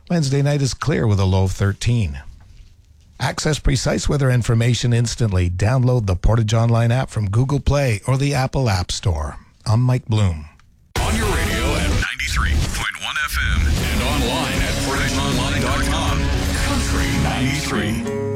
Wednesday night is clear with a low of 13. Access precise weather information instantly. Download the Portage Online app from Google Play or the Apple App Store. I'm Mike Bloom. On your radio at 93.1 FM and online at portageonline.com. Country 93.